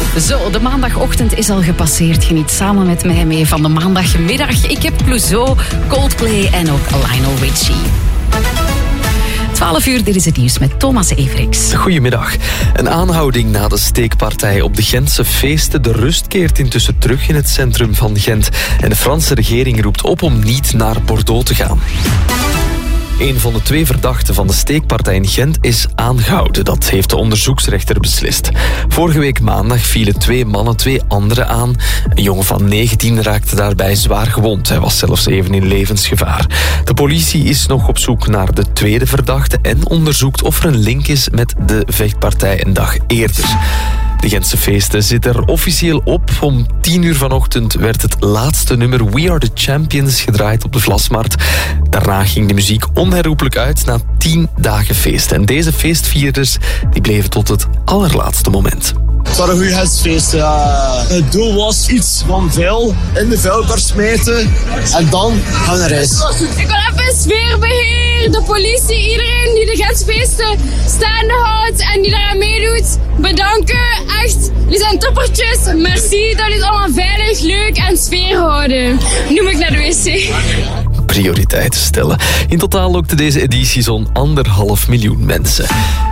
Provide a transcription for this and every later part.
Zo, de maandagochtend is al gepasseerd. Geniet samen met mij mee van de maandagmiddag. Ik heb Clouseau, Coldplay en ook Lionel Richie. 12 uur, dit is het nieuws met Thomas Everix. Goedemiddag. Een aanhouding na de steekpartij op de Gentse feesten. De rust keert intussen terug in het centrum van Gent. En de Franse regering roept op om niet naar Bordeaux te gaan. Een van de 2 verdachten van de steekpartij in Gent is aangehouden. Dat heeft de onderzoeksrechter beslist. Vorige week maandag vielen 2 mannen 2 anderen aan. Een jongen van 19 raakte daarbij zwaar gewond. Hij was zelfs even in levensgevaar. De politie is nog op zoek naar de tweede verdachte en onderzoekt of er een link is met de vechtpartij een dag eerder. De Gentse feesten zitten er officieel op. Om 10 uur vanochtend werd het laatste nummer We Are The Champions gedraaid op de Vlasmarkt. Daarna ging de muziek onherroepelijk uit na 10 dagen feesten. En deze feestvierders die bleven tot het allerlaatste moment. Het was een goed huisfeest. Het doel was iets van vuil in de vuilkar smijten en dan gaan we naar huis. Ik wil even sfeerbeheer, de politie, iedereen die de Gentfeesten staande houdt en die daaraan meedoet. Bedanken, echt. Jullie zijn toppertjes. Merci dat jullie het allemaal veilig, leuk en sfeer houden. Nu moet ik naar de wc. Prioriteiten stellen. In totaal lokte deze editie zo'n 1,5 miljoen mensen.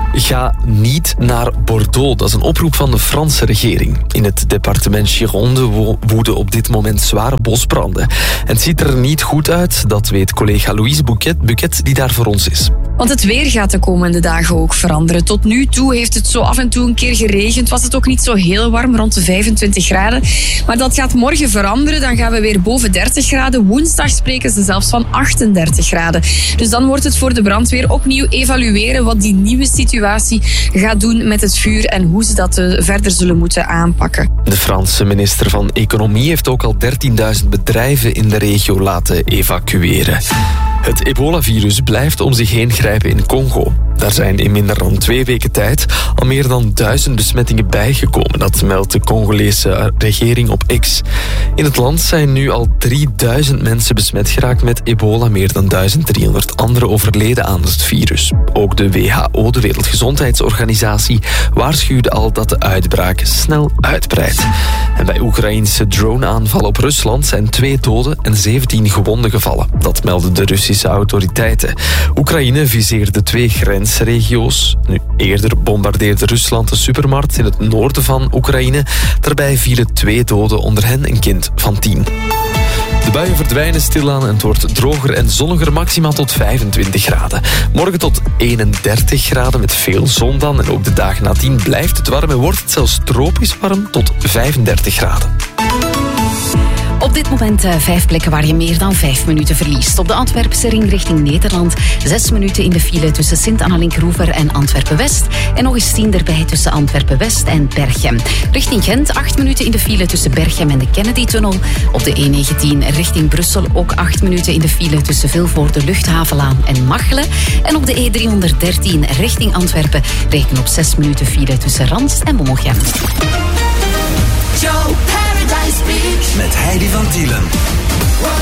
Ga niet naar Bordeaux. Dat is een oproep van de Franse regering. In het departement Gironde woeden op dit moment zware bosbranden. En het ziet er niet goed uit, dat weet collega Louise Buquet die daar voor ons is. Want het weer gaat de komende dagen ook veranderen. Tot nu toe heeft het zo af en toe een keer geregend. Was het ook niet zo heel warm, rond de 25 graden. Maar dat gaat morgen veranderen. Dan gaan we weer boven 30 graden. Woensdag spreken ze zelfs van 38 graden. Dus dan wordt het voor de brandweer opnieuw evalueren wat die nieuwe situatie gaat doen met het vuur en hoe ze dat verder zullen moeten aanpakken. De Franse minister van Economie heeft ook al 13.000 bedrijven in de regio laten evacueren. Het ebola-virus blijft om zich heen grijpen in Congo. Daar zijn in minder dan 2 weken tijd al meer dan 1000 besmettingen bijgekomen. Dat meldt de Congolese regering op X. In het land zijn nu al 3000 mensen besmet geraakt met ebola. Meer dan 1300 anderen overleden aan het virus. Ook de WHO, de Wereldgezondheidsorganisatie, waarschuwde al dat de uitbraak snel uitbreidt. En bij Oekraïnse drone-aanvallen op Rusland zijn 2 doden en 17 gewonden gevallen. Dat melden de Russische autoriteiten. Oekraïne viseerde 2 grensregio's. Nu, eerder bombardeerde Rusland een supermarkt in het noorden van Oekraïne. Daarbij vielen 2 doden, onder hen een kind van 10. De buien verdwijnen stilaan en het wordt droger en zonniger, maximaal tot 25 graden. Morgen tot 31 graden met veel zon dan. En ook de dagen nadien blijft het warm en wordt het zelfs tropisch warm tot 35 graden. Op dit moment 5 plekken waar je meer dan 5 minuten verliest. Op de Antwerpse ring richting Nederland 6 minuten in de file tussen Sint-Annalink-Roever en Antwerpen-West. En nog eens 10 erbij tussen Antwerpen-West en Berchem. Richting Gent 8 minuten in de file tussen Berchem en de Kennedy-tunnel. Op de E19 richting Brussel ook 8 minuten in de file tussen Vilvoorde, Luchthavenlaan en Machelen. En op de E313 richting Antwerpen reken op 6 minuten file tussen Randst en Bommelgem. Met Heidi van Tielen.